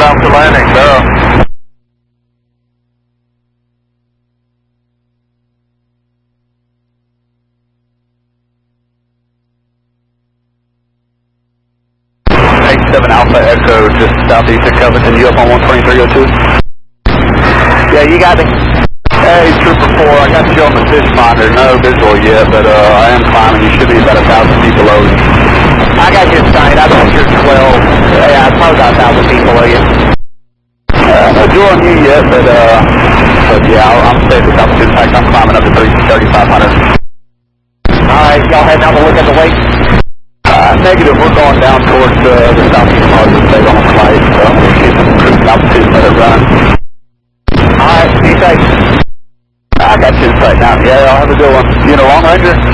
inbound for landing, go. Seven Alpha Echo, just southeast of Covington. You up on 12302? Yeah, you got me. Hey, Trooper 4, I got you on the fish finder. No visual yet, but I am climbing. You should be about 1,000 feet below you. I got you in sight. I think you're 12. Yeah, it's probably about 1,000 feet below you. No visual on you yet, but yeah, I'm safe with altitude. In fact, I'm climbing up to 3,500. Alright, y'all heading out to look at the lake? Negative, we're going down towards the southeast part of the state on a flight, so I'm going to keep some cruise altitude and let it run. Alright, be safe. I got you in sight now. Yeah, I'll have a good one. You in a Long Ranger?